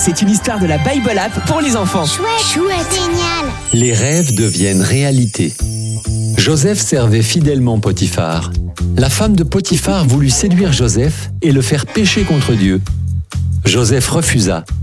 C'est une histoire de la Bible App pour les enfants. Chouette, génial. Les rêves deviennent réalité. Joseph servait fidèlement Potiphar. La femme de Potiphar voulut séduire Joseph et le faire pécher contre Dieu. Joseph refusa.